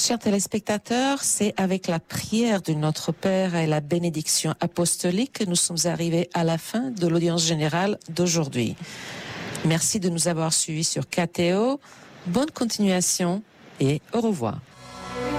Chers téléspectateurs, c'est avec la prière de notre Père et la bénédiction apostolique que nous sommes arrivés à la fin de l'audience générale d'aujourd'hui. Merci de nous avoir suivis sur KTO. Bonne continuation et au revoir.